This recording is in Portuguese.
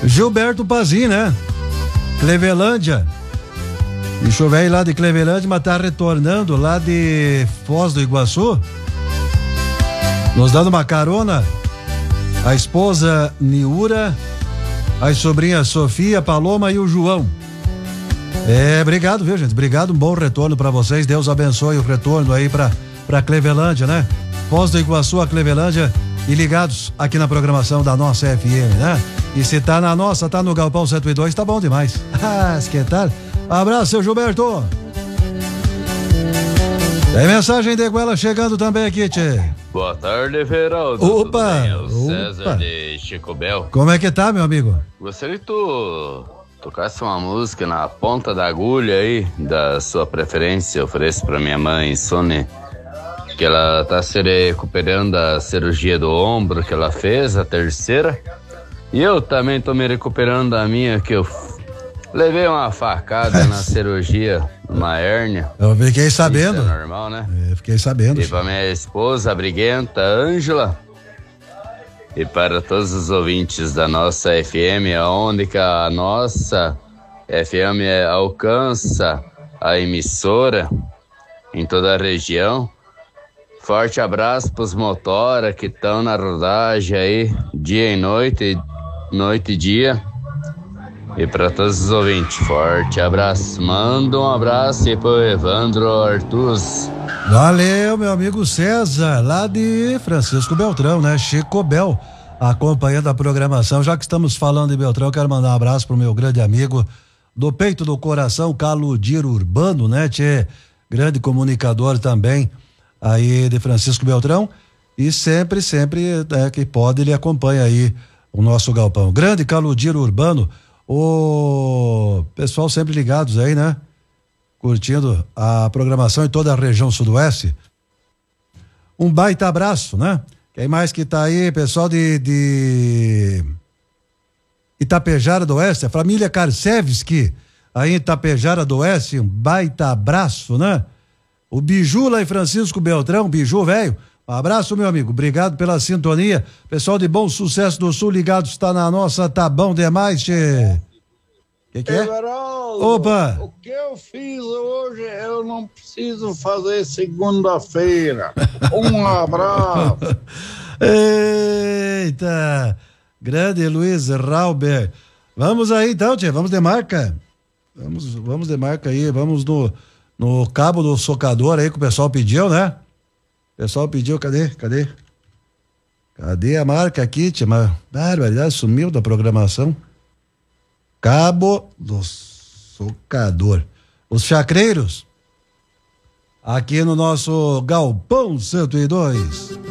Gilberto Pazin, né? Clevelândia. Bicho velho lá de Clevelândia, mas tá retornando lá de Foz do Iguaçu. Nos dando uma carona. A esposa Niura, as sobrinhas Sofia, Paloma e o João. Obrigado, viu, gente? Obrigado, um bom retorno pra vocês. Deus abençoe o retorno aí pra Clevelândia, né? Foz do Iguaçu, a Clevelândia, e ligados aqui na programação da nossa FM, né? E se tá na nossa, tá no Galpão 102, tá bom demais. Que tal? Abraço, seu Gilberto. Tem mensagem de Goela chegando também aqui, tchê. Boa tarde, Veraldo. Opa! César de Chico Bel. Como é que tá, meu amigo? Gostaria que tu tocasse uma música na ponta da agulha aí, da sua preferência. Eu ofereço pra minha mãe, Sônia, que ela tá se recuperando da cirurgia do ombro que ela fez, a terceira. E eu também tô me recuperando da minha, que eu levei uma facada na cirurgia, uma hérnia. Eu fiquei sabendo. Isso é normal, né? Eu fiquei sabendo. E pra minha esposa, a briguenta Ângela. E para todos os ouvintes da nossa FM, aonde que a nossa FM alcança a emissora em toda a região. Forte abraço pros motora que estão na rodagem aí, dia e noite e dia. E para todos os ouvintes, forte abraço. Manda um abraço aí pro Evandro Artuz. Valeu, meu amigo César, lá de Francisco Beltrão, né? Chico Bel, acompanhando a programação. Já que estamos falando de Beltrão, quero mandar um abraço pro meu grande amigo do peito do coração, Caludir Urbano, né? Tchê, grande comunicador também aí de Francisco Beltrão. E sempre, que pode, ele acompanha aí o nosso galpão. Grande Caludir Urbano, o pessoal sempre ligados aí, né? Curtindo a programação em toda a região sudoeste. Um baita abraço, né? Quem mais que tá aí? Pessoal de Itapejara do Oeste, a família Karcevski, aí em Itapejara do Oeste, um baita abraço, né? O Biju lá em Francisco Beltrão, Biju velho, um abraço, meu amigo, obrigado pela sintonia. Pessoal de Bom Sucesso do Sul ligados, está na nossa, tá bom demais, tchê. Que é? Everaldo, Opa! o que eu fiz hoje, eu não preciso fazer segunda-feira. Um abraço. Eita! Grande Luiz Rauber. Vamos aí então, tchê, vamos de marca. Vamos de marca aí, vamos no cabo do socador aí que o pessoal pediu, né? O pessoal pediu, cadê? Cadê a marca aqui, tchê? Mas, barbaridade, sumiu da programação. Cabo do socador. Os chacreiros, aqui no nosso Galpão 102.